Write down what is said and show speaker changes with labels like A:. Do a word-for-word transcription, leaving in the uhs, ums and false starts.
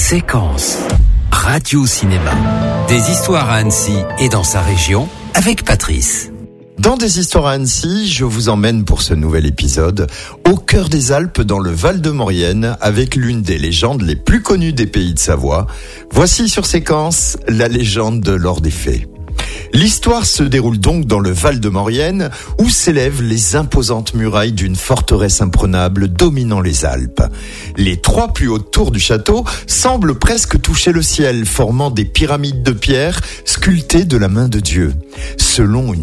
A: Séquence Radio-Cinéma. Des histoires à Annecy et dans sa région avec Patrice.
B: Dans Des histoires à Annecy, je vous emmène pour ce nouvel épisode au cœur des Alpes dans le Val de Maurienne avec l'une des légendes les plus connues des pays de Savoie. Voici sur Séquence la légende de l'Or des Fées. L'histoire se déroule donc dans le Val de Maurienne où s'élèvent les imposantes murailles d'une forteresse imprenable dominant les Alpes. Les trois plus hautes tours du château semblent presque toucher le ciel, formant des pyramides de pierre sculptées de la main de Dieu. Selon une